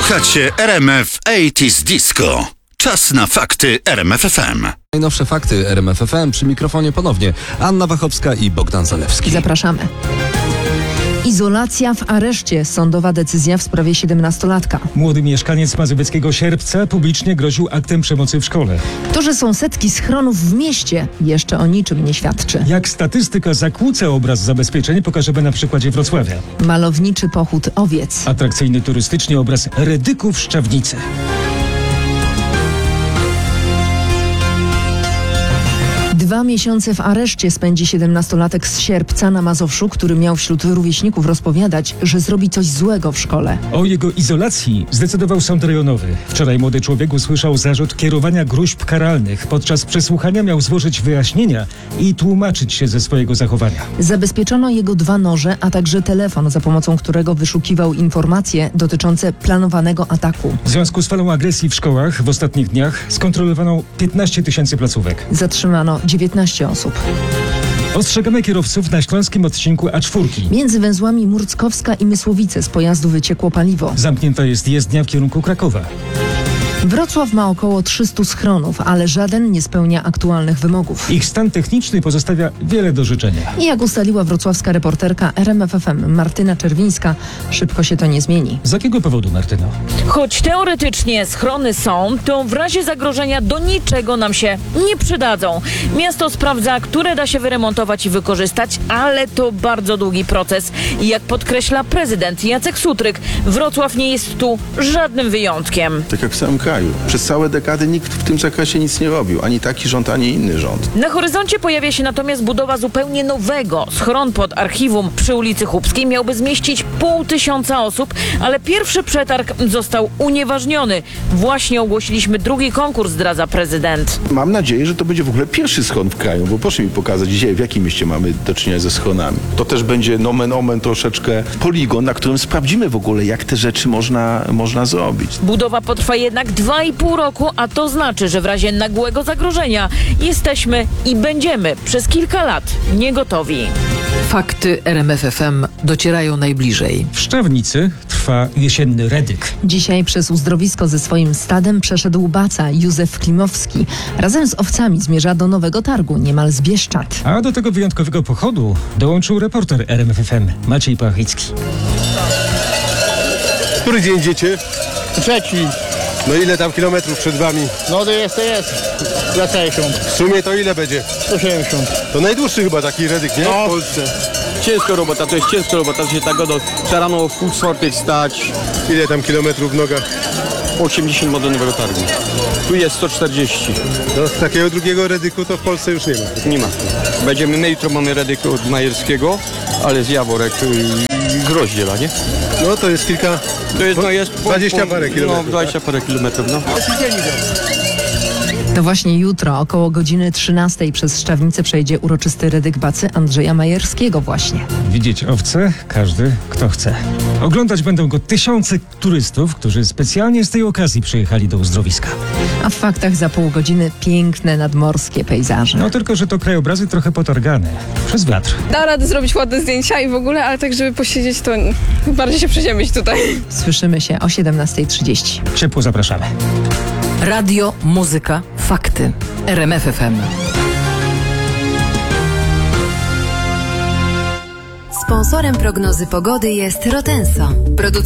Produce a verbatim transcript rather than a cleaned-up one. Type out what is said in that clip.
Słuchacie R M F osiemdziesiąt Disco. Czas na fakty R M F F M. Najnowsze fakty R M F F M, przy mikrofonie ponownie Anna Wachowska i Bogdan Zalewski. Zapraszamy. Izolacja w areszcie. Sądowa decyzja w sprawie siedemnastolatka. Młody mieszkaniec mazowieckiego Sierpca publicznie groził aktem przemocy w szkole. To, że są setki schronów w mieście, jeszcze o niczym nie świadczy. Jak statystyka zakłóca obraz zabezpieczeń, pokażemy na przykładzie Wrocławia. Malowniczy pochód owiec. Atrakcyjny turystycznie obraz Redyków Szczawnicy. Dwa miesiące w areszcie spędzi siedemnastolatek z Sierpca na Mazowszu, który miał wśród rówieśników rozpowiadać, że zrobi coś złego w szkole. O jego izolacji zdecydował sąd rejonowy. Wczoraj młody człowiek usłyszał zarzut kierowania gróźb karalnych. Podczas przesłuchania miał złożyć wyjaśnienia i tłumaczyć się ze swojego zachowania. Zabezpieczono jego dwa noże, a także telefon, za pomocą którego wyszukiwał informacje dotyczące planowanego ataku. W związku z falą agresji w szkołach w ostatnich dniach skontrolowano piętnaście tysięcy placówek. Zatrzymano dziewiętnaście osób. Ostrzegamy kierowców na śląskim odcinku A cztery. Między węzłami Murckowska i Mysłowice z pojazdu wyciekło paliwo. Zamknięta jest jezdnia w kierunku Krakowa. Wrocław ma około trzystu schronów, ale żaden nie spełnia aktualnych wymogów. Ich stan techniczny pozostawia wiele do życzenia. I jak ustaliła wrocławska reporterka R M F F M Martyna Czerwińska, szybko się to nie zmieni. Z jakiego powodu, Martyno? Choć teoretycznie schrony są, to w razie zagrożenia do niczego nam się nie przydadzą. Miasto sprawdza, które da się wyremontować i wykorzystać, ale to bardzo długi proces. I jak podkreśla prezydent Jacek Sutryk, Wrocław nie jest tu żadnym wyjątkiem. Tak jak w całym kraju. Przez całe dekady nikt w tym zakresie nic nie robił. Ani taki rząd, ani inny rząd. Na horyzoncie pojawia się natomiast budowa zupełnie nowego. Schron pod archiwum przy ulicy Chłopskiej miałby zmieścić pół tysiąca osób, ale pierwszy przetarg został unieważniony. Właśnie ogłosiliśmy drugi konkurs, zdradza prezydent. Mam nadzieję, że to będzie w ogóle pierwszy schron w kraju, bo proszę mi pokazać dzisiaj, w jakim mieście mamy do czynienia ze schronami. To też będzie nomen omen troszeczkę poligon, na którym sprawdzimy w ogóle, jak te rzeczy można, można zrobić. Budowa potrwa jednak dwa i pół roku, a to znaczy, że w razie nagłego zagrożenia jesteśmy i będziemy przez kilka lat niegotowi. Fakty R M F F M docierają najbliżej. W Szczawnicy trwa jesienny redyk. Dzisiaj przez uzdrowisko ze swoim stadem przeszedł baca Józef Klimowski. Razem z owcami zmierza do Nowego Targu, niemal z Bieszczad. A do tego wyjątkowego pochodu dołączył reporter R M F F M Maciej Pachicki. Który dzień idziecie? Trzeci. No ile tam kilometrów przed wami? No to jest, to jest. Za sześćdziesiąt. W sumie to ile będzie? sto siedemdziesiąt. To najdłuższy chyba taki redyk, nie? No. W Polsce. Ciężka robota, to jest ciężka robota, to się tak godo. Trzeba rano w pół czwartej wstać. Ile tam kilometrów w nogach? osiemdziesiąt ma do Nowego Targu. Tu jest sto czterdzieści. No, takiego drugiego redyku to w Polsce już nie ma. Nie ma. Będziemy, my jutro mamy redyk od Majerskiego, ale z Jaworek yy, Groździela, nie? No to jest kilka... To jest, no jest... Po, dwadzieścia po, parę kilometrów. No, dwadzieścia parę kilometrów, no. To właśnie jutro, około godziny trzynastej przez Szczawnicę przejdzie uroczysty redyk bacy Andrzeja Majerskiego właśnie. Widzieć owce każdy, kto chce. Oglądać będą go tysiące turystów, którzy specjalnie z tej okazji przyjechali do uzdrowiska. A w faktach za pół godziny piękne nadmorskie pejzaże. No tylko, że to krajobrazy trochę potargane. Przez wiatr. Da radę zrobić ładne zdjęcia i w ogóle, ale tak, żeby posiedzieć, to bardziej się przeziębić tutaj. Słyszymy się o siedemnastej trzydzieści. Ciepło zapraszamy. Radio, muzyka, fakty. R M F F M. Sponsorem prognozy pogody jest Rotenso, producent